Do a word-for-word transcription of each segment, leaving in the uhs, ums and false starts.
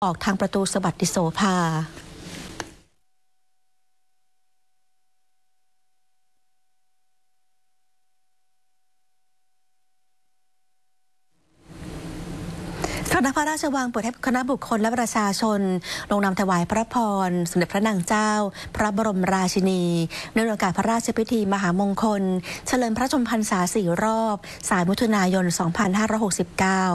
ออกทางประตูสวัสดิโสภาคณะพระราชวังเปิดให้คณะบุคคลและประชาชนลงนำถวายพระพรสมเด็จพระนางเจ้าพระบรมราชินีในโอกาสพระราชพิธีมหามงคลเฉลิมพระชนมพรรษาสี่รอบสายมิถุนายน สองพันห้าร้อยหกสิบเก้า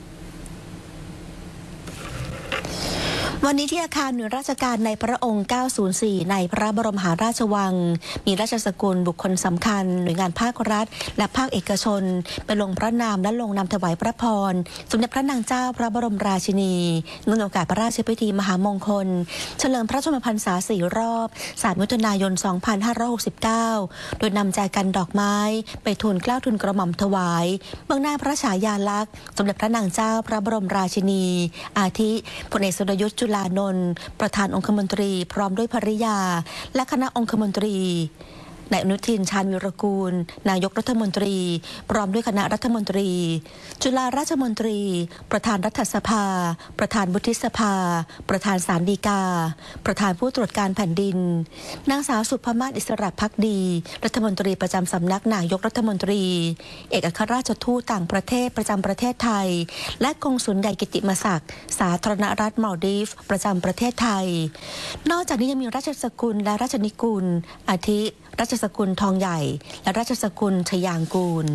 วันนี้ที่อาคารหน่วยราชการในพระองค์ เก้าศูนย์สี่ ในพระบรมมหาราชวังมีราชสกุลบุคคลสำคัญหน่วยงานภาครัฐและภาคเอกชนไปลงพระนามและลงนามถวายพระพรสมเด็จพระนางเจ้าพระบรมราชินีเนื่องในโอกาสพระราชพิธีมหามงคลเฉลิมพระชนมพรรษาสี่รอบสามมิถุนายน สองพันห้าร้อยหกสิบเก้า โดยนำแจกันดอกไม้ไปทูลเกล้าทูลกระหม่อมถวายเบื้องหน้าพระฉายาลักษณ์สมเด็จพระนางเจ้าพระบรมราชินีอาทิพลเอกสุรยุทธจุลานนท์ประธานองคมนตรีพร้อมด้วยภริยาและคณะองคมนตรีนายอนุทินชาญวิรากูลนายกรัฐมนตรีพร้อมด้วยคณะรัฐมนตรีจุฬาราชมนตรีประธานรัฐสภาประธานวุฒิสภาประธานศาลฎีกาประธานผู้ตรวจการแผ่นดินนางสาวสุภมาศอิสระภักดีรัฐมนตรีประจำสำนักนายกรัฐมนตรีเอกอัครราชทูตต่างประเทศประจำประเทศไทยและกงสุลใหญ่กิติมศักดิ์สาธารณรัฐมาลดีฟประจำประเทศไทยนอกจากนี้ยังมีราชสกุลและราชนิกูลอาทิราชสกุลทองใหญ่และราชสกุลชยางกูล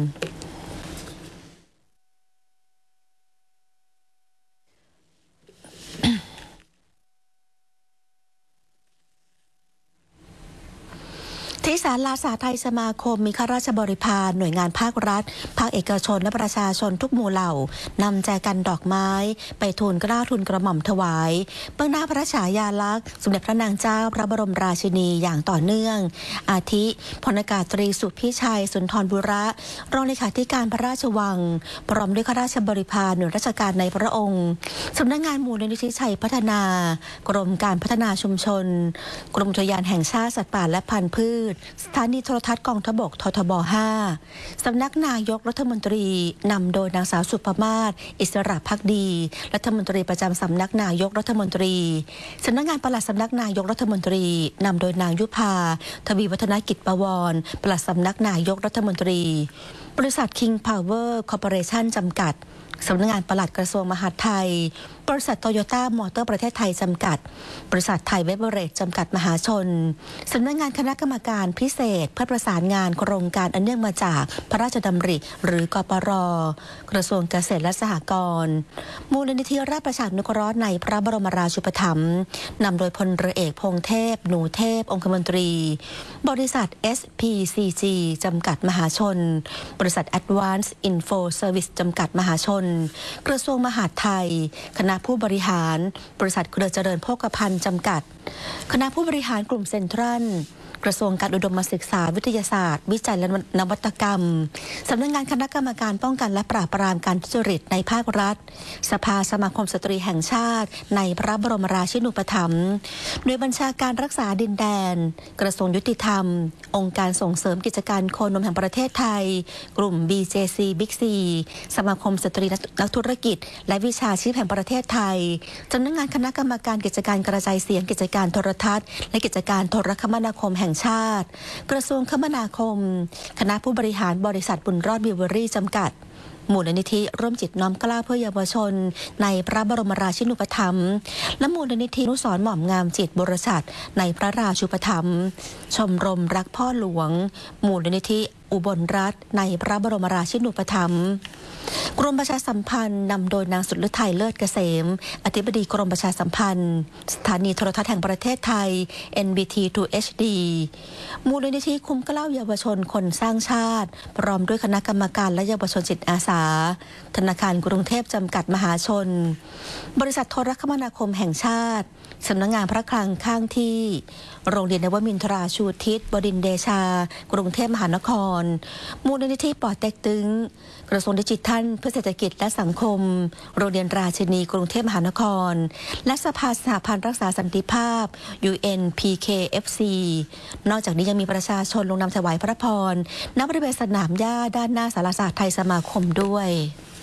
ที่ศาลาสาไทยสมาคมมีข้าราชบริพารหน่วยงานภาครัฐภาคเอกชนและประชาชนทุกหมู่เหล่านำแจกันดอกไม้ไปทูลเกล้าทูลกระหม่อมถวายเบื้องหน้าพระฉายาลักษณ์สมเด็จพระนางเจ้าพระบรมราชินีอย่างต่อเนื่องอาทิพลอากาศตรีสุพิชัยสุนทรบุระรองเลขาธิการพระราชวังพร้อมด้วยข้าราชบริพารหน่วยราชการในพระองค์สำนักงานมูลนิธิชัยพัฒนากรมการพัฒนาชุมชนกรมอุทยานแห่งชาติสัตว์ป่าและพันธุ์พืชสถานีโทรทัศน์กองทพบกททบห้าสำนักนายกรัฐมนตรีนำโดยนางสาวสุภมาศอิสระภักดีรัฐมนตรีประจำสำนักนายกรัฐมนตรีสำนักงานปลัดสำนักนายกรัฐมนตรีนำโดยนางยุพาทวีวัฒนกิจประวรปลัดสำนักนายกรัฐมนตรีบริษัท King Power Corporation จำกัดสำนักงานปลัดกระทรวงมหาดไทยบริษัทโตโยต้ามอเตอร์ประเทศไทยจำกัดบริษัทไทยเวเบอเรจจำกัดมหาชนสำนักงานคณะกรรมการพิเศษเพื่อประสานงานโครงการอันเนื่องมาจากพระราชดำริหรือกปร.กระทรวงเกษตรและสหกรณ์มูลนิธิราชประชานุเคราะห์ในพระบรมราชูปถัมภ์นำโดยพลเรือเอกพงเทพหนูเทพองคมนตรีบริษัท เอส พี ซี จี จำกัดมหาชนบริษัท Advanced Info Service จำกัดมหาชนกระทรวงมหาดไทยคณะผู้บริหารบริษัทเครือเจริญโภคภัณฑ์จำกัดคณะผู้บริหารกลุ่มเซ็นทรัลกระทรวงการอุดมศึกษาวิทยาศาสตร์วิจัยและนวัตกรรมสำนักงานคณะกรรมการป้องกันและปราบปรามการทุจริตในภาครัฐสภาสมาคมสตรีแห่งชาติในพระบรมราชินูปถัมภ์โดยบัญชาการรักษาดินแดนกระทรวงยุติธรรมองค์การส่งเสริมกิจการโคนมแห่งประเทศไทยกลุ่ม บี เจ ซี Big C สมาคมสตรีนักธุรกิจและวิชาชีพแห่งประเทศไทยสำนักงานคณะกรรมการกิจการกระจายเสียงกิจการโทรทัศน์และกิจการโทรคมนาคมแห่งชาติกระทรวงคมนาคมคณะผู้บริหารบริษัทบุญรอดบิวเวอรี่จำกัดมูลนิธิร่วมจิตน้อมเกล้าเพื่อเยาวชนในพระบรมราชินูปถัมภ์และมูลนิธิอนุสรณ์หม่อมงามจิตบริษัทในพระราชูปถัมภ์ชมรมรักพ่อหลวงมูลนิธิอุบลรัตน์ในพระบรมราชินูปถัมภ์กรมประชาสัมพันธ์นำโดยนางสุดฤทัยเลิศเกษมอธิบดีกรมประชาสัมพันธ์สถานีโทรทัศน์แห่งประเทศไทย เอ็น บี ที ทู เอช ดี มูลนิธิคุ้มเกล้าเยาวชนคนสร้างชาติพร้อมด้วยคณะกรรมการและเยาวชนจิตอาสาธนาคารกรุงเทพจำกัดมหาชนบริษัทโทรคมนาคมแห่งชาติสำนักงานพระคลังข้างที่โรงเรียนนวมินทราชูทิศบดินทร์เดชากรุงเทพมหานครมูลนิธิป่อเต็กตึงกระทรวงดิจิทัลเพื่อเศรษฐกิจและสังคมโรงเรียนราชินีกรุงเทพมหานครและสภาสหพันธ์รักษาสันติภาพ ยู เอ็น พี เค เอฟ ซี นอกจากนี้ยังมีประชาชนลงนามถวายพระพรณบริเวณสนามหญ้าด้านหน้าศาลาศาสตร์ไทยสมาคมด้วย